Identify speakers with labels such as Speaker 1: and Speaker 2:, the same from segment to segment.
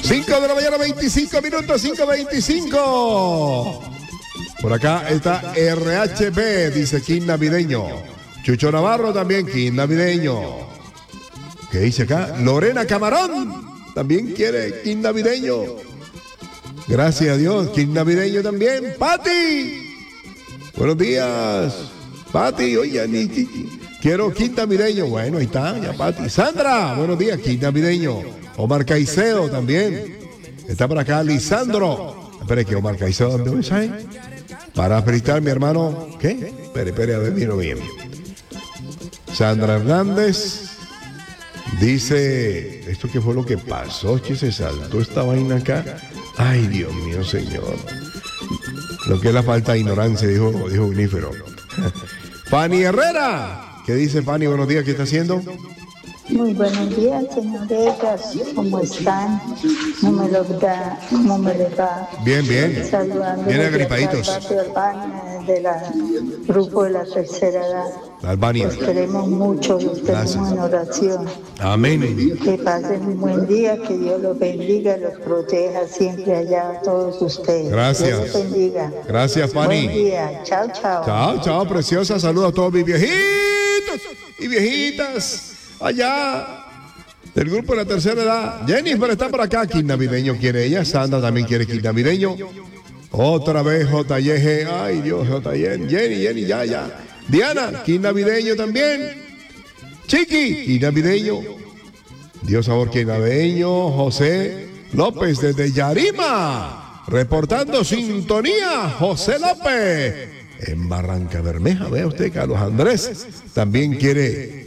Speaker 1: 5 de la mañana, 25 minutos, 5:25. Por acá está RHB, dice King Navideño. Chucho Navarro también, King Navideño. ¿Qué dice acá? Lorena Camarón también quiere King Navideño. Gracias a Dios, King Navideño también. Pati, buenos días. Pati, oye, quiero King Navideño. Bueno, ahí está, ya Pati. Sandra, buenos días, King Navideño. Omar Caicedo también. Está por acá Lisandro. Espere, que Omar Caicedo, ¿dónde está? Para felicitar mi hermano. ¿Qué? Espere, a ver, miro bien. Sandra Hernández dice, ¿esto qué fue lo que pasó? Que se saltó esta vaina acá. Ay, Dios mío, señor. Lo que es la falta de ignorancia, dijo Vinífero. Fanny Herrera. ¿Qué dice Fanny? Buenos días, ¿qué está haciendo?
Speaker 2: Muy buenos días, señoretas. ¿Cómo están? ¿Cómo me les va?
Speaker 1: Bien.
Speaker 2: Saludando.
Speaker 1: Bien agripaditos.
Speaker 2: De la grupo de la tercera edad.
Speaker 1: Albania.
Speaker 2: Los queremos mucho, los tenemos en oración.
Speaker 1: Amén.
Speaker 2: Que pasen un buen día, que Dios los bendiga, los proteja siempre allá a todos ustedes.
Speaker 1: Gracias.
Speaker 2: Dios los bendiga.
Speaker 1: Gracias, Fanny.
Speaker 2: Buen día. Chao.
Speaker 1: Chao, preciosa. Saludos a todos mis viejitos y viejitas allá del grupo de la tercera edad. Jennifer está por acá. King Navideño quiere ella. Sandra también quiere King Navideño. Otra vez JY. Ay, Dios, JY. Jenny, ya. Diana, King Navideño también. Chiqui, King Navideño. Dios sabor, King Navideño. José López desde Yarima. Reportando sintonía. José López. En Barranca Bermeja, vea usted, Carlos Andrés. También quiere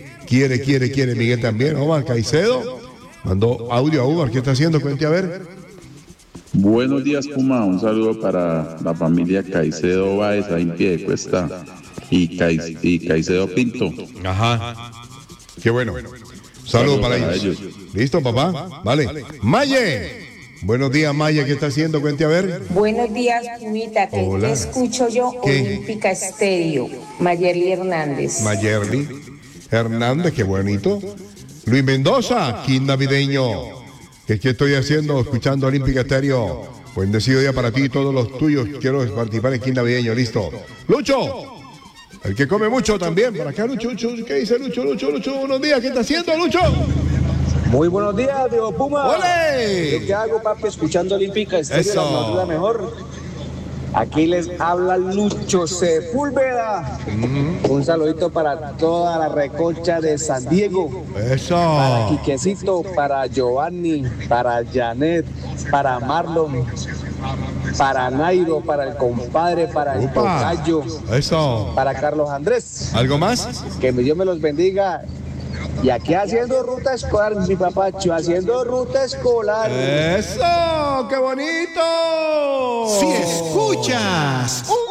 Speaker 1: Miguel también. Omar Caicedo mandó audio a Omar. ¿Qué está haciendo? Cuente a ver.
Speaker 3: Buenos días, Puma. Un saludo para la familia Caicedo Báez, ahí en Piedecuesta, y Caicedo Pinto.
Speaker 1: Ajá. Qué bueno. Saludos para ellos. ¿Listo, papá? Vale. Maye. Buenos días, Maya. ¿Qué está haciendo? Cuente a ver.
Speaker 4: Buenos días, Pumita. Que
Speaker 1: Hola.
Speaker 4: te escucho yo,
Speaker 1: ¿Qué?
Speaker 4: Olímpica Estéreo. Mayerly Hernández.
Speaker 1: Mayerly Hernández, qué bonito. Luis Mendoza, King Navideño. ¿Qué estoy haciendo? Escuchando Olímpica Estéreo. Bendecido día para ti y todos los tuyos. Quiero participar en King Navideño. Listo. Lucho. El que come mucho también. Por acá, Lucho. ¿Qué dice Lucho? Buenos días. ¿Qué está haciendo, Lucho?
Speaker 5: Muy buenos días, Diego Puma.
Speaker 1: ¡Ole!
Speaker 5: ¿Yo qué hago, papi? Escuchando Olímpica Estéreo,
Speaker 1: Eso.
Speaker 5: la mejor. Aquí les habla Lucho Sepúlveda. Un saludito para toda la recocha de San Diego.
Speaker 1: Eso.
Speaker 5: Para Quiquecito, para Giovanni, para Janet, para Marlon, para Nairo, para el compadre, para el
Speaker 1: Upa.
Speaker 5: tocayo,
Speaker 1: Eso.
Speaker 5: para Carlos Andrés.
Speaker 1: ¿Algo más?
Speaker 5: Que Dios me los bendiga. Y aquí haciendo ruta escolar, mi papacho, haciendo ruta escolar.
Speaker 1: Eso. ¡Qué bonito!
Speaker 6: Si escuchas